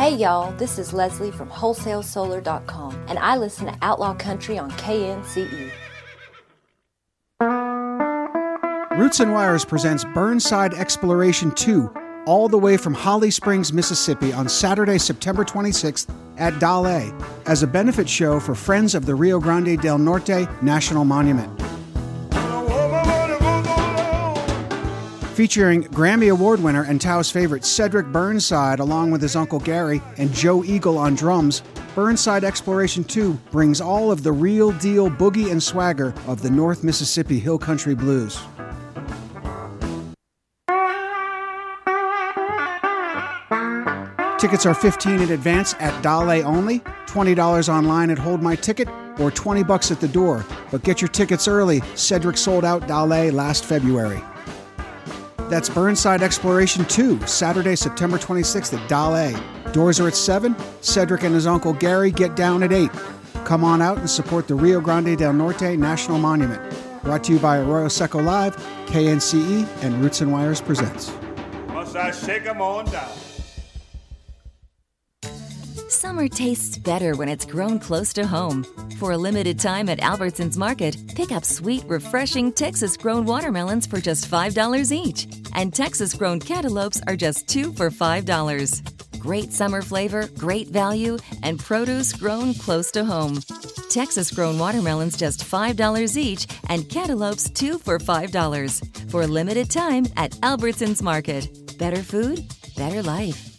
Hey y'all, this is Leslie from WholesaleSolar.com, and I listen to Outlaw Country on KNCE. Roots and Wires presents Burnside Exploration 2, all the way from Holly Springs, Mississippi on Saturday, September 26th at Dale, as a benefit show for Friends of the Rio Grande del Norte National Monument. Featuring Grammy Award winner and Tao's favorite Cedric Burnside along with his Uncle Gary and Joe Eagle on drums, Burnside Exploration 2 brings all of the real deal boogie and swagger of the North Mississippi Hill Country Blues. Tickets are $15 in advance at Dale only, $20 online at Hold My Ticket, or $20 at the door. But get your tickets early. Cedric sold out Dale last February. That's Burnside Exploration 2, Saturday, September 26th at Dale. Doors are at 7. Cedric and his Uncle Gary get down at 8. Come on out and support the Rio Grande del Norte National Monument. Brought to you by Arroyo Seco Live, KNCE, and Roots and Wires presents. Must I shake 'em on down? Summer tastes better when it's grown close to home. For a limited time at Albertsons Market, pick up sweet, refreshing Texas-grown watermelons for just $5 each. And Texas-grown cantaloupes are just 2 for $5. Great summer flavor, great value, and produce grown close to home. Texas-grown watermelons just $5 each, and cantaloupes 2 for $5. For a limited time at Albertsons Market. Better food, better life.